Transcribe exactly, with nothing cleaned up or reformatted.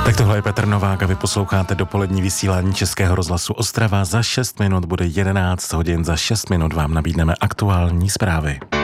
Tak tohle je Petr Novák a vy posloucháte dopolední vysílání Českého rozhlasu Ostrava. Za šest minut bude jedenáct hodin, za šest minut vám nabídneme aktuální zprávy.